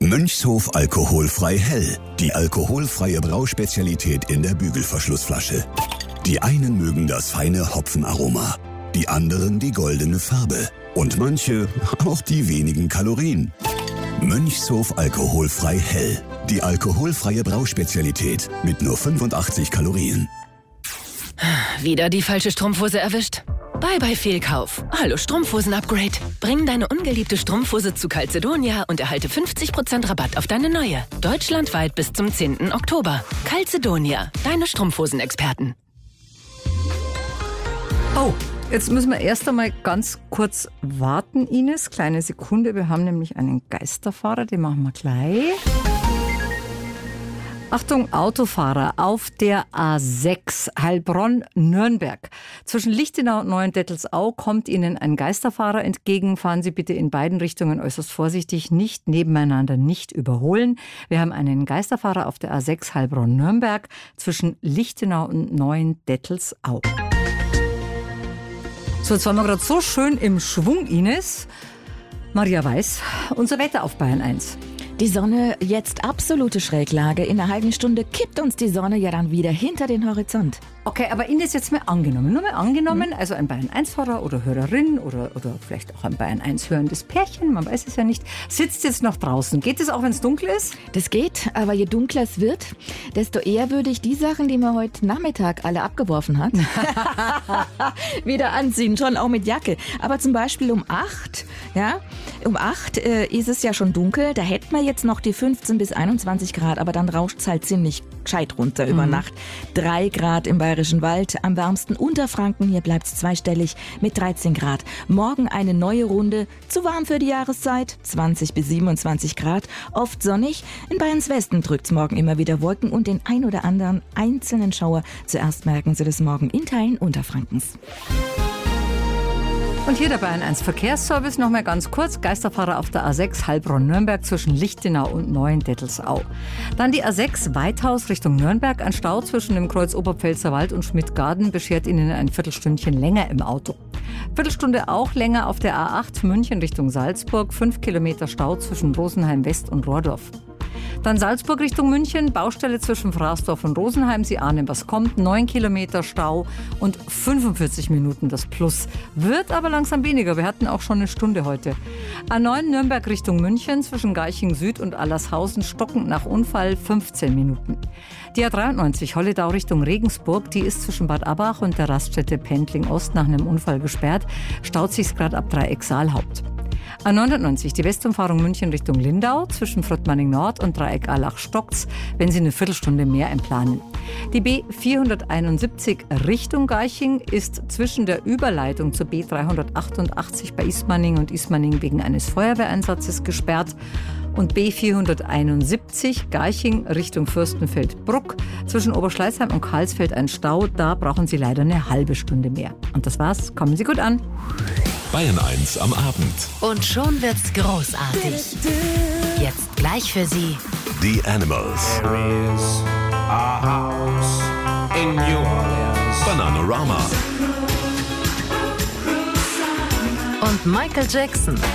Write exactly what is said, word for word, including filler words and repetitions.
Mönchshof alkoholfrei hell. Die alkoholfreie Brauspezialität in der Bügelverschlussflasche. Die einen mögen das feine Hopfenaroma, die anderen die goldene Farbe und manche auch die wenigen Kalorien. Mönchshof alkoholfrei hell. Die alkoholfreie Brauspezialität mit nur fünfundachtzig Kalorien. Wieder die falsche Strumpfhose erwischt? Bye bye Fehlkauf. Hallo Strumpfhosen-Upgrade. Bring deine ungeliebte Strumpfhose zu Calzedonia und erhalte fünfzig Prozent Rabatt auf deine neue. Deutschlandweit bis zum zehnten Oktober. Calzedonia, deine Strumpfhosen-Experten. Oh, jetzt müssen wir erst einmal ganz kurz warten, Ines. Kleine Sekunde, wir haben nämlich einen Geisterfahrer, den machen wir gleich. Achtung, Autofahrer auf der A sechs Heilbronn-Nürnberg. Zwischen Lichtenau und Neuendettelsau kommt Ihnen ein Geisterfahrer entgegen. Fahren Sie bitte in beiden Richtungen äußerst vorsichtig, nicht nebeneinander, nicht überholen. Wir haben einen Geisterfahrer auf der A sechs Heilbronn-Nürnberg zwischen Lichtenau und Neuendettelsau. So, jetzt waren wir gerade so schön im Schwung, Ines. Maria Weiß, unser Wetter auf Bayern eins. Die Sonne, jetzt absolute Schräglage. In einer halben Stunde kippt uns die Sonne ja dann wieder hinter den Horizont. Okay, aber Ines, jetzt mal angenommen, nur mal angenommen, mhm. also ein Bayern eins Hörer oder Hörerin oder, oder vielleicht auch ein Bayern eins hörendes Pärchen, man weiß es ja nicht, sitzt jetzt noch draußen. Geht es auch, wenn es dunkel ist? Das geht, aber je dunkler es wird, desto eher würde ich die Sachen, die man heute Nachmittag alle abgeworfen hat, wieder anziehen, schon auch mit Jacke. Aber zum Beispiel um acht, ja, um acht äh, ist es ja schon dunkel, da hätten wir jetzt noch die fünfzehn bis einundzwanzig Grad, aber dann rauscht es halt ziemlich gescheit runter über mhm. Nacht. Drei Grad im Bayerischen Wald, am wärmsten Unterfranken, hier bleibt es zweistellig mit dreizehn Grad. Morgen eine neue Runde, zu warm für die Jahreszeit, zwanzig bis siebenundzwanzig Grad, oft sonnig. In Bayerns Westen drückt es morgen immer wieder Wolken und den ein oder anderen einzelnen Schauer. Zuerst merken Sie das morgen in Teilen Unterfrankens. Und hier der Bayern eins Verkehrsservice noch mal ganz kurz. Geisterfahrer auf der A sechs Heilbronn-Nürnberg zwischen Lichtenau und Neuendettelsau. Dann die A sechs Weithaus Richtung Nürnberg. Ein Stau zwischen dem Kreuz Oberpfälzerwald und Schmidtgarden beschert Ihnen ein Viertelstündchen länger im Auto. Viertelstunde auch länger auf der A acht München Richtung Salzburg. Fünf Kilometer Stau zwischen Rosenheim West und Rohrdorf. Dann Salzburg Richtung München, Baustelle zwischen Fraßdorf und Rosenheim. Sie ahnen, was kommt. Neun Kilometer Stau und fünfundvierzig Minuten das Plus. Wird aber langsam weniger. Wir hatten auch schon eine Stunde heute. A neun Nürnberg Richtung München, zwischen Garching Süd und Allershausen, stockend nach Unfall, fünfzehn Minuten. Die A dreiundneunzig Holledau Richtung Regensburg, die ist zwischen Bad Abbach und der Raststätte Pendling Ost nach einem Unfall gesperrt. Staut sich's gerade ab Dreieck Saalhaupt. A neunundneunzig, die Westumfahrung München Richtung Lindau, zwischen Fröttmanning Nord und Dreieck Allach stockt's, wenn Sie eine Viertelstunde mehr einplanen. Die B vierhunderteinundsiebzig Richtung Garching ist zwischen der Überleitung zur B dreihundertachtundachtzig bei Ismaning und Ismaning wegen eines Feuerwehreinsatzes gesperrt. Und B vierhunderteinundsiebzig Garching Richtung Fürstenfeldbruck, zwischen Oberschleißheim und Karlsfeld ein Stau, da brauchen Sie leider eine halbe Stunde mehr. Und das war's, kommen Sie gut an. Bayern eins am Abend. Und schon wird's großartig. Jetzt gleich für Sie The Animals. There is a house in New Orleans. Bananarama. und Michael Jackson.